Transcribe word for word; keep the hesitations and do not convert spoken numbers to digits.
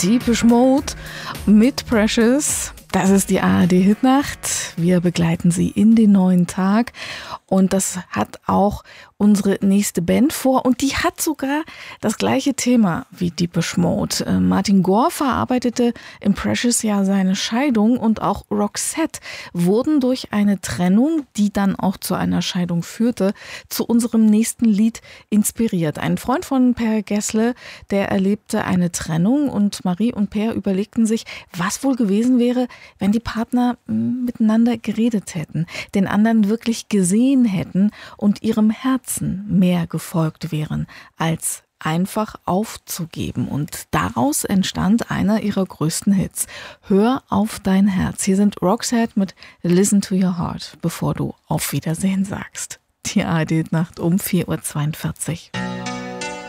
Depeche Mode mit Precious. Das ist die A R D-Hitnacht. Wir begleiten Sie in den neuen Tag. Und das hat auch unsere nächste Band vor. Und die hat sogar das gleiche Thema wie Depeche Mode. Martin Gore verarbeitete im Precious ja seine Scheidung. Und auch Roxette wurden durch eine Trennung, die dann auch zu einer Scheidung führte, zu unserem nächsten Lied inspiriert. Ein Freund von Per Gessle, der erlebte eine Trennung. Und Marie und Per überlegten sich, was wohl gewesen wäre, wenn die Partner miteinander geredet hätten, den anderen wirklich gesehen hätten und ihrem Herzen mehr gefolgt wären, als einfach aufzugeben. Und daraus entstand einer ihrer größten Hits. Hör auf dein Herz. Hier sind Roxette mit Listen to Your Heart, bevor du Auf Wiedersehen sagst. Die A R D-Nacht um vier Uhr zweiundvierzig.